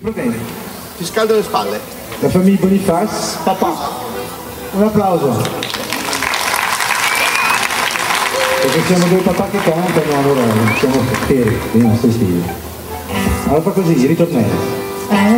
problemi. Ti scaldo le spalle. La famiglia Boniface, Papà. un applauso. Perché siamo due papà che cantano, allora siamo per i nostri stili. Allora fa così, ritornello.